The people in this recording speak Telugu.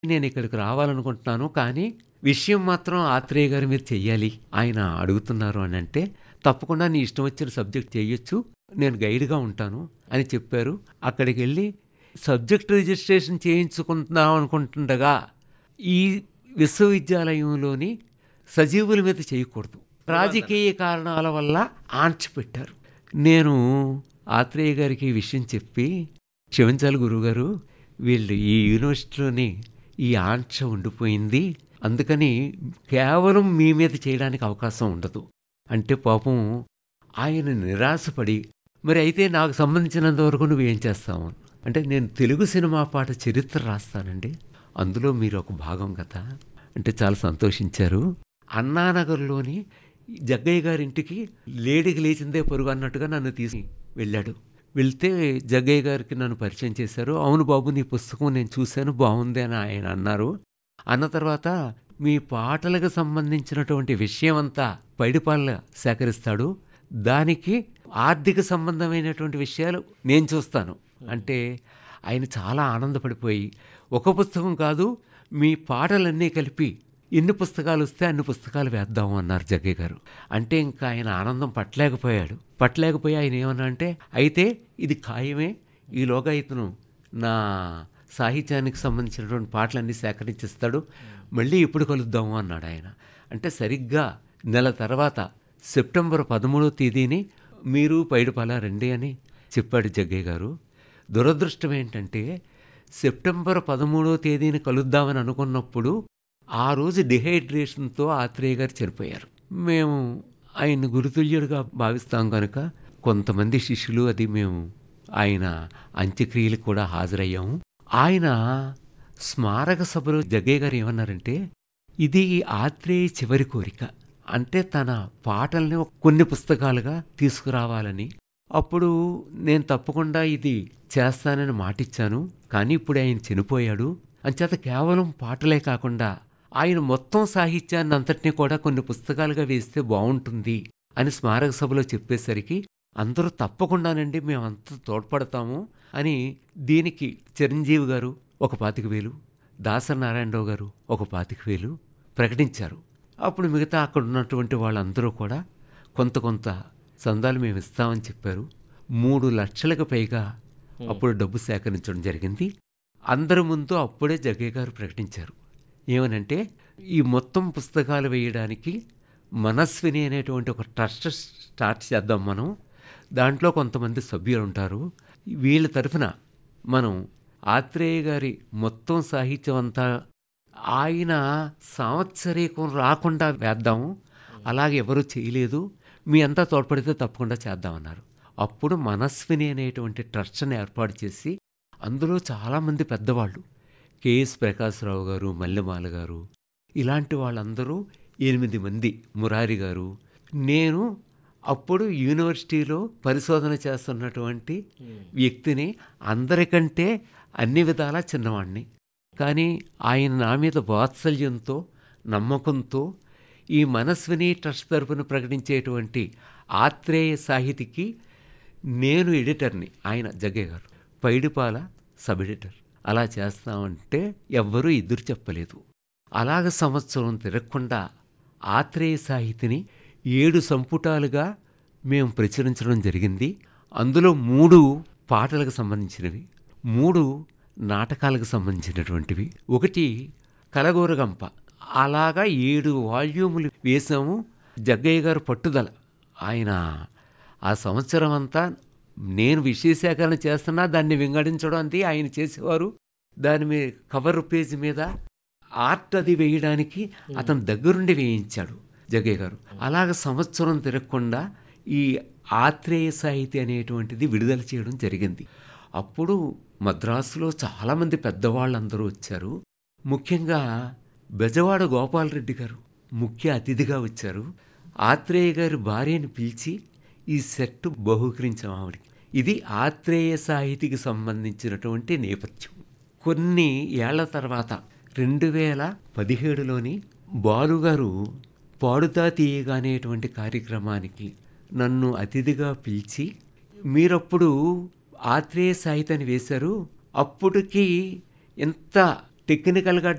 నేను ఇక్కడికి రావాలనుకుంటున్నాను. కానీ విషయం మాత్రం ఆత్రేయ గారి మీద చెయ్యాలి. ఆయన అడుగుతున్నారు అని అంటే, తప్పకుండా నీ ఇష్టం వచ్చిన సబ్జెక్ట్ చేయొచ్చు. నేను గైడ్‌గా ఉంటాను అని చెప్పారు. అక్కడికెళ్ళి సబ్జెక్ట్ రిజిస్ట్రేషన్ చేయించుకుందాం అనుకుంటుండగా, ఈ విశ్వవిద్యాలయంలోని సజీవుల మీద చేయకూడదు. రాజకీయ కారణాల వల్ల ఆంక్ష పెట్టారు. నేను ఆత్రేయ గారికి ఈ విషయం చెప్పి, క్షమించాలి గురువుగారు, వీళ్ళు ఈ యూనివర్సిటీలోని ఈ ఆంక్ష ఉండిపోయింది. అందుకని కేవలం మీ మీద చేయడానికి అవకాశం ఉండదు అంటే, పాపం ఆయన నిరాశపడి, మరి అయితే నాకు సంబంధించినంత వరకు నువ్వేం చేస్తావు అంటే, నేను తెలుగు సినిమా పాట చరిత్ర రాస్తానండి, అందులో మీరు ఒక భాగం కదా అంటే చాలా సంతోషించారు. అన్నానగర్లోని జగ్గయ్య గారింటికి లేడికి లేచిందే పరుగు అన్నట్టుగా నన్ను తీసి వెళ్ళాడు. వెళ్తే జగ్గయ్య గారికి నన్ను పరిచయం చేశారు. అవును బాబు, నీ పుస్తకం నేను చూశాను, బాగుంది అని ఆయన అన్నారు. అన్న తర్వాత మీ పాటలకు సంబంధించినటువంటి విషయం అంతా పైడిపాల సేకరిస్తాడు, దానికి ఆర్థిక సంబంధమైనటువంటి విషయాలు నేను చూస్తాను అంటే, ఆయన చాలా ఆనందపడిపోయి, ఒక పుస్తకం కాదు మీ పాటలన్నీ కలిపి ఎన్ని పుస్తకాలు వస్తే అన్ని పుస్తకాలు వేద్దాము అన్నారు జగ్గయ్య గారు. అంటే ఇంకా ఆయన ఆనందం పట్టలేకపోయి ఆయన ఏమన్నా అంటే, అయితే ఇది ఖాయమే, ఈలోగా ఇతను నా సాహిత్యానికి సంబంధించినటువంటి పాటలన్నీ సేకరించిస్తాడు, మళ్ళీ ఎప్పుడు కలుద్దాము అన్నాడు ఆయన. అంటే సరిగ్గా నెల తర్వాత సెప్టెంబర్ 13వ తేదీని మీరు పైడిపాల రండి అని చెప్పాడు జగ్గయ్య గారు. దురదృష్టం ఏంటంటే, సెప్టెంబర్ 13వ తేదీని కలుద్దామని అనుకున్నప్పుడు ఆ రోజు డిహైడ్రేషన్తో ఆత్రేయ గారు చనిపోయారు. మేము ఆయన్ని గురుతుల్యుడిగా భావిస్తాం కనుక కొంతమంది శిష్యులు అది మేము ఆయన అంత్యక్రియలకు కూడా హాజరయ్యాము. ఆయన స్మారక సభలో జగ్గయ్య గారు ఏమన్నారంటే, ఇది ఆత్రేయ చివరి కోరిక అంటే తన పాటల్ని కొన్ని పుస్తకాలుగా తీసుకురావాలని. అప్పుడు నేను తప్పకుండా ఇది చేస్తానని మాటిచ్చాను, కానీ ఇప్పుడు ఆయన చనిపోయాడు, అంచేత కేవలం పాటలే కాకుండా ఆయన మొత్తం సాహిత్యాన్ని అంతటినీ కూడా కొన్ని పుస్తకాలుగా వేస్తే బాగుంటుంది అని స్మారక సభలో చెప్పేసరికి అందరూ తప్పకుండానండి మేమంతా తోడ్పడతాము అని, దీనికి చిరంజీవి గారు ఒక 25,000, దాసరి నారాయణరావు గారు ఒక 25,000 ప్రకటించారు. అప్పుడు మిగతా అక్కడ ఉన్నటువంటి వాళ్ళందరూ కూడా కొంత సందాలు మేము ఇస్తామని చెప్పారు. 3 లక్షలకు పైగా అప్పుడు డబ్బు సేకరించడం జరిగింది. అందరి ముందు అప్పుడే జగ్గయ్య గారు ప్రకటించారు ఏమనంటే, ఈ మొత్తం పుస్తకాలు వేయడానికి మనస్విని అనేటువంటి ఒక ట్రస్ట్ స్టార్ట్ చేద్దాం మనం, దాంట్లో కొంతమంది సభ్యులు ఉంటారు, వీళ్ళ తరఫున మనం ఆత్రేయ గారి మొత్తం సాహిత్యం అంతా ఆయన సంవత్సరీకం రాకుండా వేద్దాము, అలాగే ఎవరూ చేయలేదు, మీ అంతా తోడ్పడితే తప్పకుండా చేద్దామన్నారు. అప్పుడు మనస్విని అనేటువంటి ట్రస్ట్ని ఏర్పాటు చేసి అందులో చాలామంది పెద్దవాళ్ళు, కెఎస్ ప్రకాశ్రావు గారు, మల్లెమాల గారు, ఇలాంటి వాళ్ళందరూ 8 మంది, మురారి గారు, నేను అప్పుడు యూనివర్సిటీలో పరిశోధన చేస్తున్నటువంటి వ్యక్తిని, అందరికంటే అన్ని విధాలా చిన్నవాడిని, కానీ ఆయన నా మీద వాత్సల్యంతో నమ్మకంతో ఈ మనస్విని ట్రస్ట్ తరపున ప్రకటించేటువంటి ఆత్రేయ సాహితికి నేను ఎడిటర్ని, ఆయన జగ్గయ్య గారు పైడిపాల సబ్ ఎడిటర్. అలా చేస్తామంటే ఎవ్వరూ ఎదురు చెప్పలేదు. అలాగ సంవత్సరం తిరగకుండా ఆత్రేయ సాహితిని 7 సంపుటాలుగా మేము ప్రచురించడం జరిగింది. అందులో 3 పాటలకు సంబంధించినవి, 3 నాటకాలకు సంబంధించినటువంటివి, 1 కలగూరగంప. అలాగా 7 వాల్యూములు వేసాము. జగ్గయ్య గారు పట్టుదల, ఆయన ఆ సంవత్సరం అంతా నేను విషయ సేకరణ చేస్తున్నా దాన్ని వింగడించడం అంతే ఆయన చేసేవారు. దాని మీద కవర్ పేజీ మీద ఆర్ట్ అది వేయడానికి అతను దగ్గరుండి వేయించాడు జగ్గయ్య గారు. అలాగ సంవత్సరం తిరగకుండా ఈ ఆత్రేయ సాహితి అనేటువంటిది విడుదల చేయడం జరిగింది. అప్పుడు మద్రాసులో చాలామంది పెద్దవాళ్ళందరూ వచ్చారు. ముఖ్యంగా బెజవాడ గోపాలరెడ్డి గారు ముఖ్య అతిథిగా వచ్చారు. ఆత్రేయ గారి భార్యని పిలిచి ఈ సెట్ బహుకరించాం ఆవిడికి. ఇది ఆత్రేయ సాహితికి సంబంధించినటువంటి నేపథ్యం. కొన్ని ఏళ్ల తర్వాత 2017లోని బాలుగారు పాడుతా తీయగా అనేటువంటి కార్యక్రమానికి నన్ను అతిథిగా పిలిచి, మీరప్పుడు ఆత్రేయ సాహిత్యాన్ని వేశారు, అప్పటికి ఎంత టెక్నికల్గా